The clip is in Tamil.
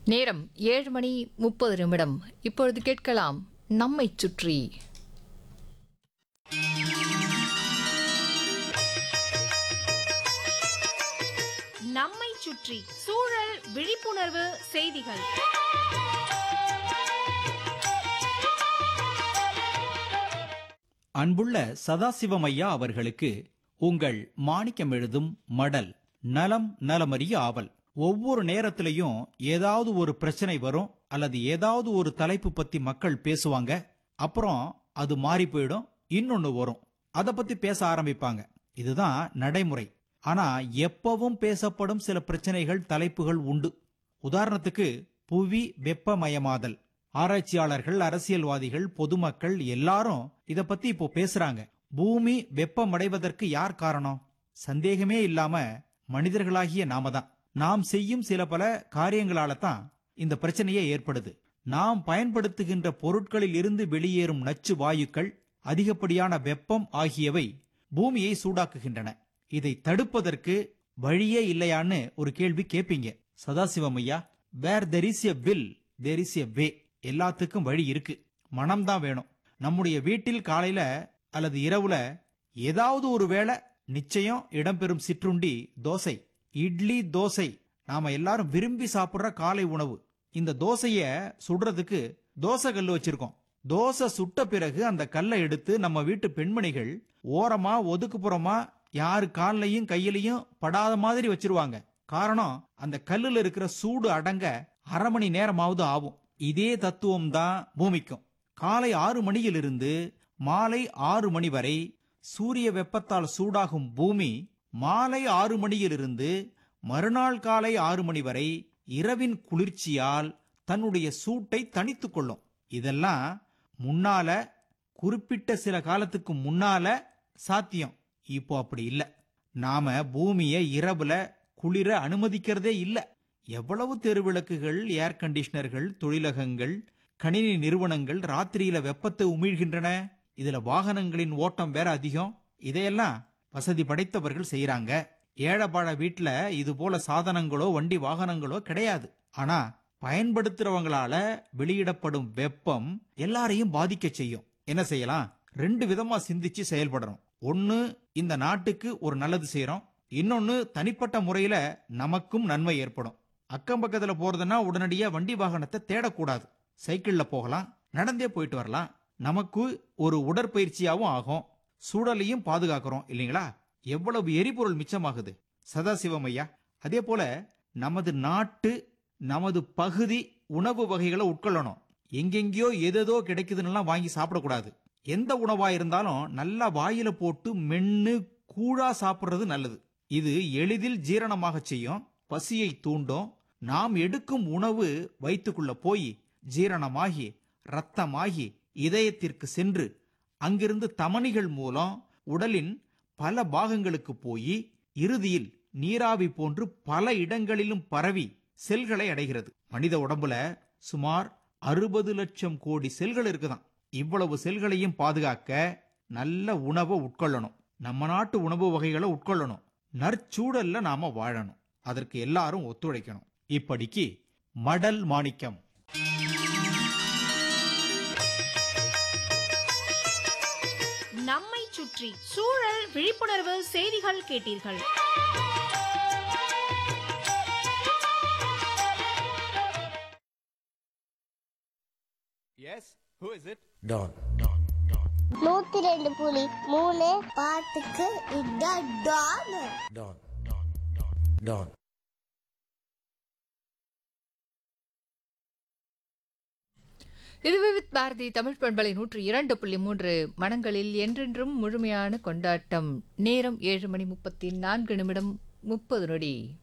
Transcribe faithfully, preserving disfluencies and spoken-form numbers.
நேரம் ஏழு மணி முப்பது நிமிடம். இப்பொழுது கேட்கலாம் நம்மைச் சுற்றி. நம்மை சுற்றி சூழல் விழிப்புணர்வு செய்திகள். அன்புள்ள சதாசிவம் ஐயா அவர்களுக்கு உங்கள் மாணிக்கம் எழுதும் மடல். நலம் நலமறிய ஆவல். ஒவ்வொரு நேரத்திலையும் ஏதாவது ஒரு பிரச்சனை வரும், அல்லது ஏதாவது ஒரு தலைப்பு பத்தி மக்கள் பேசுவாங்க. அப்புறம் அது மாறி போயிடும், இன்னொன்னு வரும், அத பத்தி பேச ஆரம்பிப்பாங்க. இதுதான் நடைமுறை. ஆனா எப்பவும் பேசப்படும் சில பிரச்சனைகள், தலைப்புகள் உண்டு. உதாரணத்துக்கு புவி வெப்பமயமாதல். ஆராய்ச்சியாளர்கள், அரசியல்வாதிகள், பொதுமக்கள் எல்லாரும் இத பத்தி இப்போ பேசுறாங்க. பூமி வெப்பமடைவதற்கு யார் காரணம்? சந்தேகமே இல்லாம மனிதர்களாகிய நாம தான். நாம் செய்யும் சில பல காரியங்களால தான் இந்த பிரச்சனையே ஏற்படுது. நாம் பயன்படுத்துகின்ற பொருட்களில் இருந்து வெளியேறும் நச்சு வாயுக்கள், அதிகப்படியான வெப்பம் ஆகியவை பூமியை சூடாக்குகின்றன. இதை தடுப்பதற்கு வழியே இல்லையான்னு ஒரு கேள்வி கேட்பீங்க. சதாசிவம் ஐயா, where there is a will there is a வே. எல்லாத்துக்கும் வழி இருக்கு, மனம்தான் வேணும். நம்முடைய வீட்டில் காலையில அல்லது இரவுல ஏதாவது ஒரு வேளை நிச்சயம் இடம்பெறும் சிற்றுண்டி தோசை. இட்லி, தோசை நாம எல்லாரும் விரும்பி சாப்பிடுற காலை உணவு. இந்த தோசைய சுடுறதுக்கு தோசை கல்லு வச்சிருக்கோம். தோசை சுட்ட பிறகு அந்த கல்லை எடுத்து நம்ம வீட்டு பெண்மணிகள் ஓரமா ஒதுக்குப்புறமா யாரு காலையும் கையிலையும் படாத மாதிரி வச்சிருவாங்க. காரணம், அந்த கல்லுல இருக்கிற சூடு அடங்க அரை மணி நேரமாவது ஆகும். இதே தத்துவம் தான் பூமிக்கும். காலை ஆறு மணியிலிருந்து மாலை ஆறு மணி வரை சூரிய வெப்பத்தால் சூடாகும் பூமி, மாலை ஆறு மணியிலிருந்து மறுநாள் காலை ஆறு மணி வரை இரவின் குளிர்ச்சியால் தன்னுடைய சூட்டை தணித்துக் கொள்ளும். இதெல்லாம் முன்னால, குறிப்பிட்ட சில காலத்துக்கு முன்னால சாத்தியம். இப்போ அப்படி இல்ல. நாம பூமியை இரவுல குளிர அனுமதிக்கிறதே இல்ல. எவ்வளவு தெருவிளக்குகள், ஏர் கண்டிஷனர்கள், தொழிலகங்கள், கணினி நிறுவனங்கள் ராத்திரியில வெப்பத்தை உமிழ்கின்றன. இதுல வாகனங்களின் ஓட்டம் வேற அதிகம். இதையெல்லாம் வசதி படைத்தவர்கள் செய்யறாங்க. ஏழைப்பாழ வீட்டுல இது போல சாதனங்களோ வண்டி வாகனங்களோ கிடையாது. ஆனா பயன்படுத்துறவங்களால வெளியிடப்படும் வெப்பம் எல்லாரையும் பாதிக்க செய்யும். என்ன செய்யலாம்? ரெண்டு விதமா சிந்திச்சு செயல்படணும். ஒன்னு, இந்த நாட்டுக்கு ஒரு நல்லது செய்யறோம். இன்னொன்னு, தனிப்பட்ட முறையில நமக்கும் நன்மை ஏற்படும். அக்கம் பக்கத்துல போறதுன்னா உடனடியா வண்டி வாகனத்தை தேடக்கூடாது. சைக்கிள்ல போகலாம், நடந்தே போயிட்டு வரலாம். நமக்கு ஒரு உடற்பயிற்சியாவும் ஆகும், சூழலையும் பாதுகாக்கிறோம் இல்லைங்களா? எவ்வளவு எரிபொருள் மிச்சமாகுது. சதாசிவம் ஐயா, அதே போல நமது நாட்டு, நமது பகுதி உணவு வகைகளை உட்கொள்ளணும். எங்கெங்கயோ எதோ கிடைக்குதுன்னு வாங்கி சாப்பிடக்கூடாது. எந்த உணவா இருந்தாலும் நல்லா வாயில போட்டு மென்னு கூழா சாப்பிடுறது நல்லது. இது எளிதில் ஜீரணமாக செய்யும், பசியை தூண்டும். நாம் எடுக்கும் உணவு வயிற்றுக்குள்ள போய் ஜீரணமாகி ரத்தமாகி இதயத்திற்கு சென்று அங்கிருந்து தமனிகள் மூலம் உடலின் பல பாகங்களுக்கு போய் இறுதியில் நீராவி போன்று பல இடங்களிலும் பரவி செல்களை அடைகிறது. மனித உடம்புல சுமார் அறுபது லட்சம் கோடி செல்கள் இருக்குதான். இவ்வளவு செல்களையும் பாதுகாக்க நல்ல உணவை உட்கொள்ளணும். நம்ம நாட்டு உணவு வகைகளை உட்கொள்ளணும். நற்சூழல்ல நாம வாழணும். அதற்கு எல்லாரும் ஒத்துழைக்கணும். இப்படிக்கு மடல் மாணிக்கம். நம்மை சுற்றி சூழல் விழிப்புணர்வு செய்திகள் கேட்டீர்கள். Yes, who is it? Don. நூத்தி ரெண்டு புலி மூணு பாட்டுக்கு இதான் டான். Don. Don. இது விவித் பாரதி தமிழ் பண்பலை நூற்று இரண்டு புள்ளி மூன்று. மனங்களில் என்றென்றும் முழுமையான கொண்டாட்டம். நேரம் ஏழு மணி முப்பத்தி நான்கு நிமிடம் முப்பது நொடி.